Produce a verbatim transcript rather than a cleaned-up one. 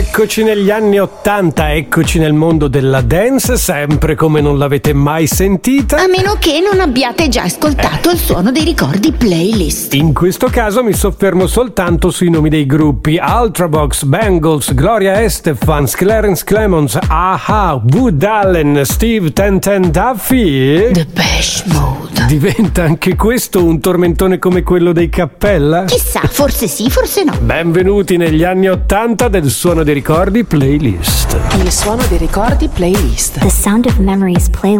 Eccoci negli anni ottanta, eccoci nel mondo della dance, sempre come non l'avete mai sentita. A meno che non abbiate già ascoltato eh. il suono dei ricordi playlist. In questo caso mi soffermo soltanto sui nomi dei gruppi: Ultravox, Bangles, Gloria Estefan, Clarence Clemons, A-ha, Wood Allen, Steve ten ten Duffy. Depeche Mode. Diventa anche questo un tormentone come quello dei Cappella? Chissà, forse sì, forse no. Benvenuti negli anni ottanta del Suono dei Ricordi Playlist. Il Suono dei Ricordi Playlist. The Sound of Memories Playlist.